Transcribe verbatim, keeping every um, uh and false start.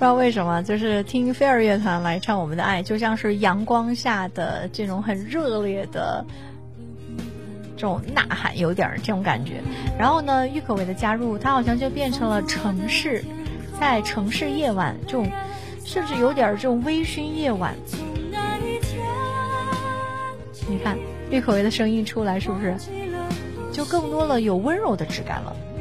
知道为什么，就是听飞儿乐团来唱我们的爱，就像是阳光下的这种很热烈的这种呐喊，有点这种感觉。然后呢，郁可唯的加入，它好像就变成了城市，在城市夜晚这种甚至有点这种微醺夜晚。你看郁可唯的声音出来，是不是就更多了有温柔的质感了？